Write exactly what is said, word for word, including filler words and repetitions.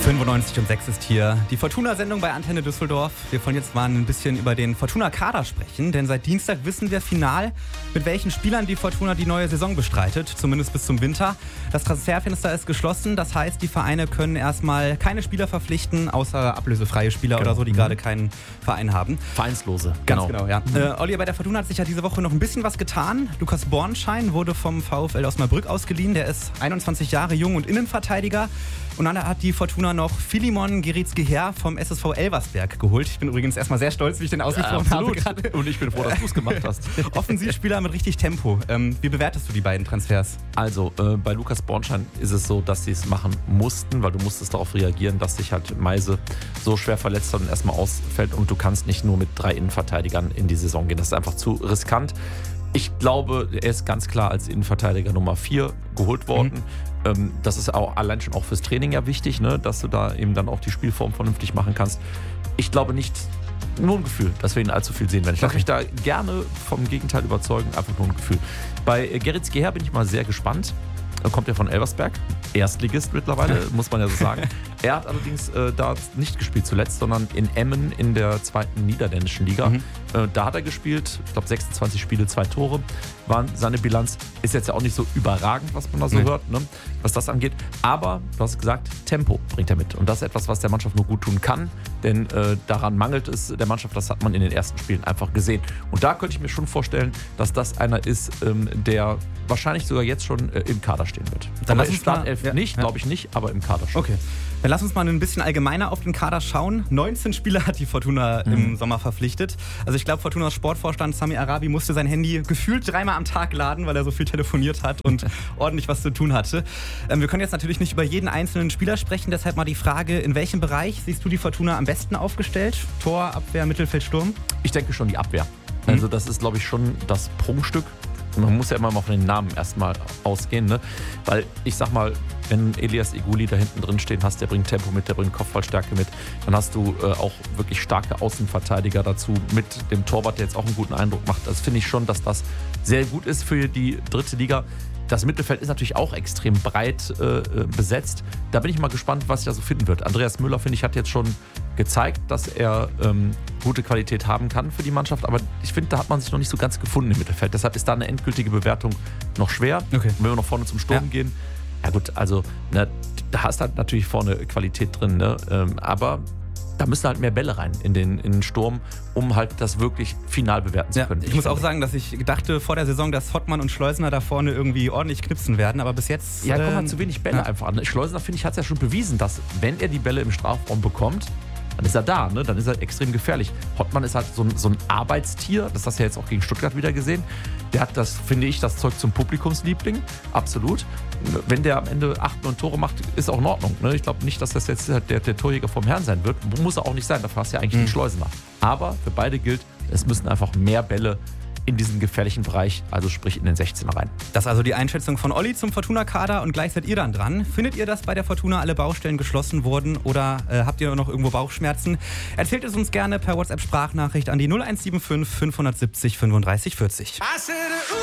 fünfundneunzig Komma sechs ist hier die Fortuna-Sendung bei Antenne Düsseldorf. Wir wollen jetzt mal ein bisschen über den Fortuna-Kader sprechen, denn seit Dienstag wissen wir final, mit welchen Spielern die Fortuna die neue Saison bestreitet, zumindest bis zum Winter. Das Transferfenster ist geschlossen, das heißt, die Vereine können erstmal keine Spieler verpflichten, außer ablösefreie Spieler genau. oder so, die mhm. gerade keinen Verein haben. Vereinslose. Ganz genau, genau ja. Mhm. Äh, Olli, bei der Fortuna hat sich ja diese Woche noch ein bisschen was getan. Lukas Bornschein wurde vom VfL Osnabrück ausgeliehen, der ist einundzwanzig Jahre jung und Innenverteidiger. Und dann hat die Fortuna noch Philimon Geritzgeher vom S S V Elversberg geholt. Ich bin übrigens erstmal sehr stolz, wie ich den ausgesprochen ja, habe gerade. Und ich bin froh, dass du es gemacht hast. Offensivspieler mit richtig Tempo. Ähm, wie bewertest du die beiden Transfers? Also, äh, bei Lukas Bornschein ist es so, dass sie es machen mussten, weil du musstest darauf reagieren, dass sich halt Meise so schwer verletzt hat und erstmal ausfällt. Und du kannst nicht nur mit drei Innenverteidigern in die Saison gehen. Das ist einfach zu riskant. Ich glaube, er ist ganz klar als Innenverteidiger Nummer vier geholt worden. Mhm. Ähm, das ist auch allein schon auch fürs Training ja wichtig, ne? Dass du da eben dann auch die Spielform vernünftig machen kannst. Ich glaube nicht, nur ein Gefühl, dass wir ihn allzu viel sehen werden. Ich lasse mich da gerne vom Gegenteil überzeugen, einfach nur ein Gefühl. Bei Geritzgeher bin ich mal sehr gespannt. Er kommt ja von Elversberg, Erstligist mittlerweile, muss man ja so sagen. Er hat allerdings äh, da nicht gespielt zuletzt, sondern in Emmen in der zweiten niederländischen Liga. Mhm. Äh, da hat er gespielt, ich glaube sechsundzwanzig Spiele, zwei Tore waren seine Bilanz. Ist jetzt ja auch nicht so überragend, was man da so mhm. hört, ne, was das angeht. Aber, du hast gesagt, Tempo bringt er mit. Und das ist etwas, was der Mannschaft nur gut tun kann. Denn äh, daran mangelt es der Mannschaft, das hat man in den ersten Spielen einfach gesehen. Und da könnte ich mir schon vorstellen, dass das einer ist, ähm, der wahrscheinlich sogar jetzt schon äh, im Kader stehen wird. Dann lass uns Startelf mal, ja, nicht, ja. glaube ich nicht, aber im Kader schon. Okay. Dann lass uns mal ein bisschen allgemeiner auf den Kader schauen. neunzehn Spieler hat die Fortuna mhm. im Sommer verpflichtet. Also ich glaube, Fortunas Sportvorstand Sami Arabi musste sein Handy gefühlt dreimal am Tag laden, weil er so viel telefoniert hat und ordentlich was zu tun hatte. Ähm, wir können jetzt natürlich nicht über jeden einzelnen Spieler sprechen, deshalb mal die Frage, in welchem Bereich siehst du die Fortuna am besten aufgestellt? Tor, Abwehr, Mittelfeld, Sturm? Ich denke schon die Abwehr. Mhm. Also das ist, glaube ich, schon das Prunkstück. Man muss ja immer mal von den Namen erstmal ausgehen, ne? Weil ich sag mal, wenn Elias Iguli da hinten drin stehen hast, der bringt Tempo mit, der bringt Kopfballstärke mit, dann hast du äh, auch wirklich starke Außenverteidiger dazu mit dem Torwart, der jetzt auch einen guten Eindruck macht. Das finde ich schon, dass das sehr gut ist für die dritte Liga. Das Mittelfeld ist natürlich auch extrem breit äh, besetzt. Da bin ich mal gespannt, was er so finden wird. Andreas Müller, finde ich, hat jetzt schon gezeigt, dass er ähm, gute Qualität haben kann für die Mannschaft. Aber ich finde, da hat man sich noch nicht so ganz gefunden im Mittelfeld. Deshalb ist da eine endgültige Bewertung noch schwer. Okay. Wenn wir noch vorne zum Sturm ja. gehen. Ja gut, also ne, da hast halt natürlich vorne Qualität drin. Ne? Ähm, aber da müssen halt mehr Bälle rein in den, in den Sturm, um halt das wirklich final bewerten zu können. Ja, ich, ich muss auch sagen, dass ich dachte vor der Saison, dass Hottmann und Schleusener da vorne irgendwie ordentlich knipsen werden, aber bis jetzt... Ja, da kommen äh, halt zu wenig Bälle ja. einfach an. Schleusener, finde ich, hat es ja schon bewiesen, dass wenn er die Bälle im Strafraum bekommt, dann ist er da, ne? Dann ist er extrem gefährlich. Hottmann ist halt so ein, so ein Arbeitstier, das hast du ja jetzt auch gegen Stuttgart wieder gesehen. Der hat das, finde ich, das Zeug zum Publikumsliebling, absolut. Wenn der am Ende acht, neun Tore macht, ist auch in Ordnung. Ne? Ich glaube nicht, dass das jetzt der, der Torjäger vom Herrn sein wird. Muss er auch nicht sein, dafür hast du ja eigentlich mhm. den Schleusener. Aber für beide gilt, es müssen einfach mehr Bälle in diesen gefährlichen Bereich, also sprich in den sechzehner rein. Das ist also die Einschätzung von Olli zum Fortuna-Kader und gleich seid ihr dann dran. Findet ihr, dass bei der Fortuna alle Baustellen geschlossen wurden oder äh, habt ihr noch irgendwo Bauchschmerzen? Erzählt es uns gerne per WhatsApp-Sprachnachricht an die null eins sieben fünf fünf sieben null fünfunddreißig vierzig.